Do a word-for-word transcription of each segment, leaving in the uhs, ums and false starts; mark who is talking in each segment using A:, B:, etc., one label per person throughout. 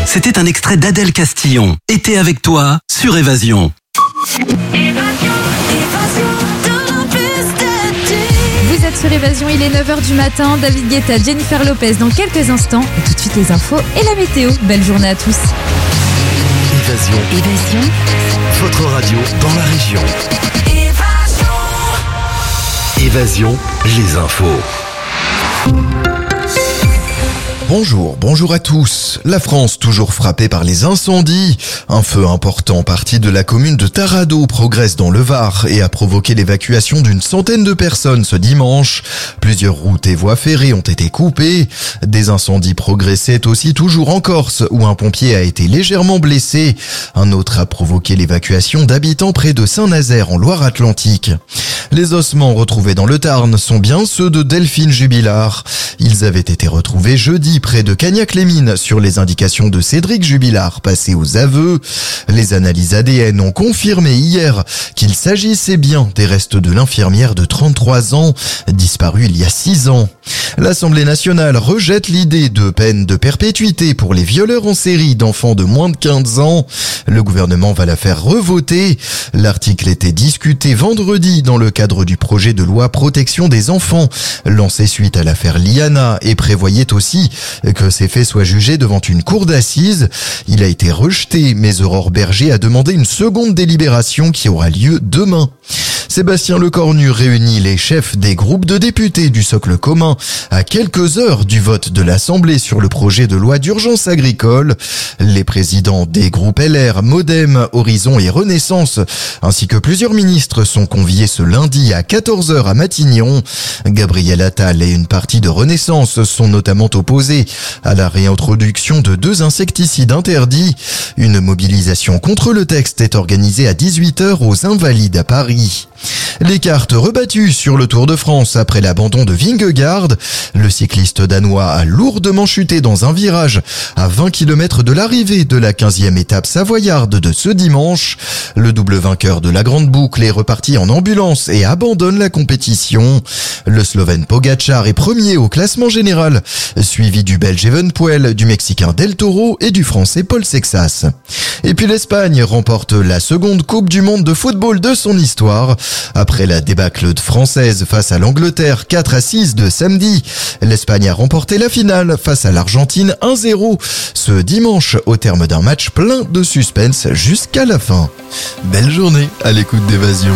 A: C'était un extrait d'Adèle Castillon. Été avec toi sur Évasion.
B: Vous êtes sur Évasion, il est neuf heures du matin. David Guetta, Jennifer Lopez dans quelques instants. Et tout de suite les infos et la météo. Belle journée à tous.
C: Évasion.
B: Évasion.
C: Votre radio dans la région. Évasion. Évasion, les infos.
D: Bonjour, bonjour à tous. La France toujours frappée par les incendies. Un feu important parti de la commune de Taradot progresse dans le Var et a provoqué l'évacuation d'une centaine de personnes ce dimanche. Plusieurs routes et voies ferrées ont été coupées. Des incendies progressaient aussi toujours en Corse où un pompier a été légèrement blessé. Un autre a provoqué l'évacuation d'habitants près de Saint-Nazaire en Loire-Atlantique. Les ossements retrouvés dans le Tarn sont bien ceux de Delphine Jubilard. Ils avaient été retrouvés jeudi près de Cagnac-les-Mines sur les indications de Cédric Jubilard passé aux aveux. Les analyses A D N ont confirmé hier qu'il s'agissait bien des restes de l'infirmière de trente-trois ans, disparue il y a six ans. L'Assemblée nationale rejette l'idée de peine de perpétuité pour les violeurs en série d'enfants de moins de quinze ans. Le gouvernement va la faire revoter. L'article était discuté vendredi dans le cadre du projet de loi protection des enfants, lancé suite à l'affaire Liana, et prévoyait aussi que ces faits soient jugés devant une cour d'assises. Il a été rejeté, mais Aurore Berger a demandé une seconde délibération qui aura lieu demain. Sébastien Lecornu réunit les chefs des groupes de députés du socle commun à quelques heures du vote de l'Assemblée sur le projet de loi d'urgence agricole. Les présidents des groupes L R, Modem, Horizon et Renaissance, ainsi que plusieurs ministres sont conviés ce lundi à quatorze heures à Matignon. Gabriel Attal et une partie de Renaissance sont notamment opposés à la réintroduction de deux insecticides interdits. Une mobilisation contre le texte est organisée à dix-huit heures aux Invalides à Paris. Les cartes rebattues sur le Tour de France après l'abandon de Vingegaard. Le cycliste danois a lourdement chuté dans un virage à vingt kilomètres de l'arrivée de la quinzième étape savoyarde de ce dimanche. Le double vainqueur de la Grande Boucle est reparti en ambulance et abandonne la compétition. Le Slovène Pogačar est premier au classement général, suivi du Belge Evenepoel, du Mexicain Del Toro et du Français Paul Sexas. Et puis l'Espagne remporte la seconde Coupe du Monde de football de son histoire. Après la débâcle française face à l'Angleterre quatre à six de samedi, l'Espagne a remporté la finale face à l'Argentine un zéro ce dimanche au terme d'un match plein de suspense jusqu'à la fin. Belle journée à l'écoute d'Évasion.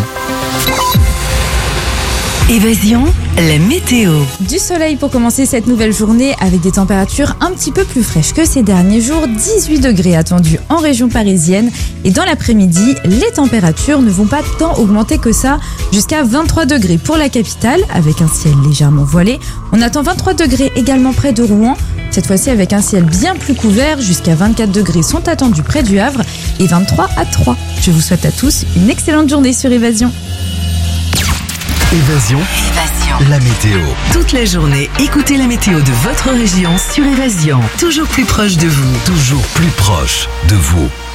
E: Évasion, la météo.
B: Du soleil pour commencer cette nouvelle journée avec des températures un petit peu plus fraîches que ces derniers jours. dix-huit degrés attendus en région parisienne. Et dans l'après-midi, les températures ne vont pas tant augmenter que ça, jusqu'à vingt-trois degrés pour la capitale avec un ciel légèrement voilé. On attend vingt-trois degrés également près de Rouen. Cette fois-ci avec un ciel bien plus couvert, jusqu'à vingt-quatre degrés sont attendus près du Havre et vingt-trois à Troyes. Je vous souhaite à tous une excellente journée sur Évasion.
C: Évasion.
E: Évasion.
C: La météo.
E: Toute la journée, écoutez la météo de votre région sur Évasion. Toujours plus proche de vous.
C: Toujours plus proche de vous.